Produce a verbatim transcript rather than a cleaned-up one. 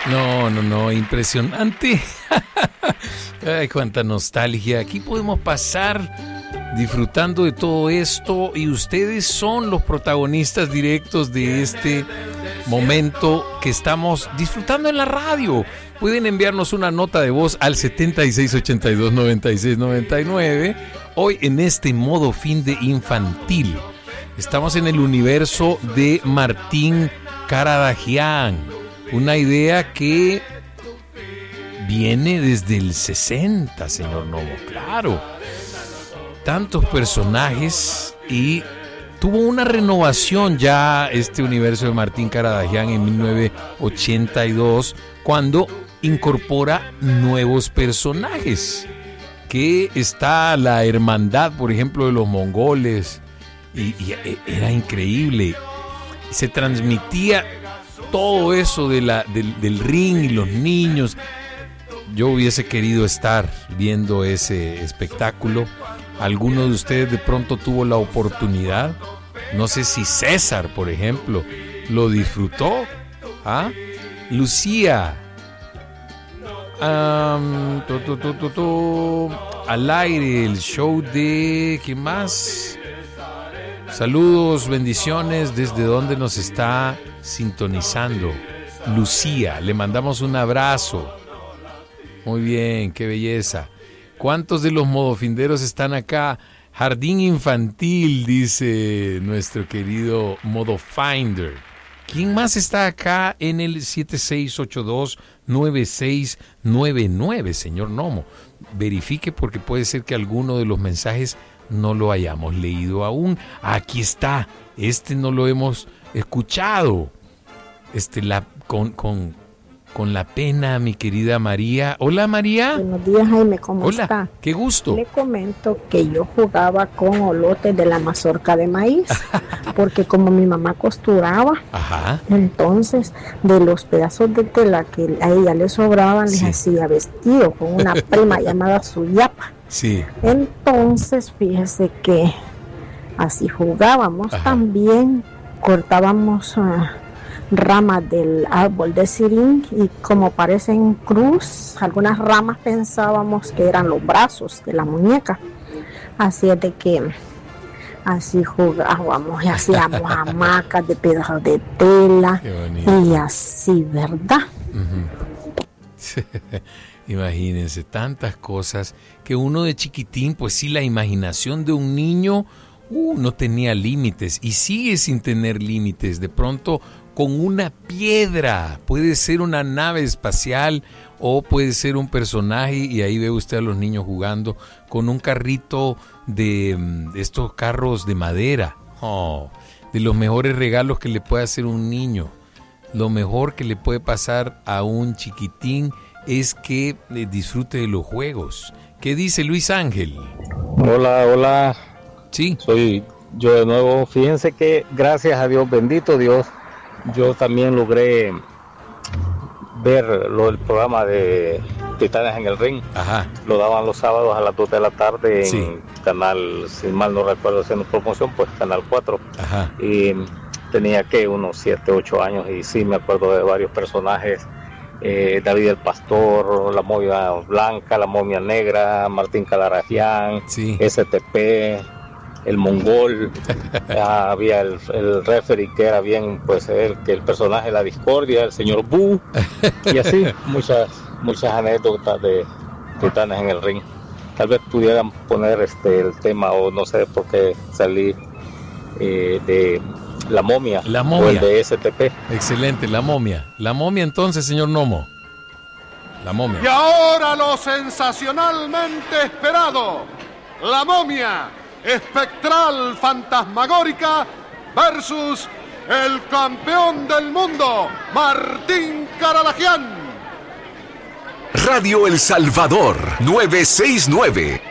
No, no, no, impresionante. Ay, cuánta nostalgia. Aquí podemos pasar disfrutando de todo esto y ustedes son los protagonistas directos de este momento que estamos disfrutando en la radio. Pueden enviarnos una nota de voz al setenta y seis ochenta y dos noventa y seis noventa y nueve. Hoy en este modo fin de infantil. Estamos en el universo de Martín Caradagian. Una idea que viene desde el sesenta, señor Nomo. Claro. Tantos personajes y tuvo una renovación ya este universo de Martín Caradagian en mil novecientos ochenta y dos cuando incorpora nuevos personajes. Que está la hermandad, por ejemplo, de los mongoles. Y, y era increíble. Se transmitía todo eso de la, del, del ring y los niños. Yo hubiese querido estar viendo ese espectáculo. ¿Alguno de ustedes de pronto tuvo la oportunidad? No sé si César, por ejemplo, lo disfrutó. ¿Ah? Lucía. Um, tu, tu, tu, tu, tu, al aire, el show de... ¿Qué más? Saludos, bendiciones, desde donde nos está sintonizando. Lucía, le mandamos un abrazo. Muy bien, qué belleza. ¿Cuántos de los modofinderos están acá? Jardín infantil, dice nuestro querido Modofinder. ¿Quién más está acá en el siete seis ocho dos nueve seis nueve nueve, señor Nomo? Verifique porque puede ser que alguno de los mensajes no lo hayamos leído aún. Aquí está. Este no lo hemos escuchado. Este, la, con, con, con la pena, mi querida María. Hola, María. Buenos días, Jaime. ¿Cómo Hola, está? Qué gusto. Le comento que yo jugaba con olotes de la mazorca de maíz, porque como mi mamá costuraba, Ajá. entonces de los pedazos de tela que a ella le sobraban, Sí. les hacía vestido con una prima llamada Suyapa. Sí. Entonces, fíjese que así jugábamos. Ajá. También cortábamos uh, ramas del árbol de cirín y como parecen cruz, algunas ramas pensábamos que eran los brazos de la muñeca. Así es de que así jugábamos y hacíamos hamacas de pedazos de tela y así, ¿verdad? Uh-huh. Imagínense, tantas cosas que uno de chiquitín, pues sí, la imaginación de un niño uh, no tenía límites y sigue sin tener límites. De pronto, con una piedra, puede ser una nave espacial o puede ser un personaje y ahí ve usted a los niños jugando con un carrito de, de estos carros de madera. Oh, de los mejores regalos que le puede hacer un niño. Lo mejor que le puede pasar a un chiquitín es que disfrute de los juegos. ¿Qué dice Luis Ángel? Hola, hola. Sí. Soy yo de nuevo. Fíjense que gracias a Dios, bendito Dios, yo también logré ver lo del programa de Titanes en el Ring. Ajá. Lo daban los sábados a las dos de la tarde en Sí. canal, si mal no recuerdo, haciendo promoción, pues canal cuatro. Ajá. Y tenía que unos siete, ocho años y sí me acuerdo de varios personajes. Eh, David el Pastor, la momia blanca, la momia negra, Martín Caradagian, sí. S T P, el mongol. Ah, había el, el referee que era bien, pues el, que el personaje de la discordia, el señor Boo, y así muchas muchas anécdotas de Titanes en el Ring. Tal vez pudieran poner este el tema, o no sé por qué salí eh, de La Momia, La Momia. o el de S T P. Excelente, La Momia. La Momia entonces, señor Nomo. La Momia. Y ahora lo sensacionalmente esperado. La Momia, espectral, fantasmagórica, versus el campeón del mundo, Martín Caradagian. Radio El Salvador, novecientos sesenta y nueve.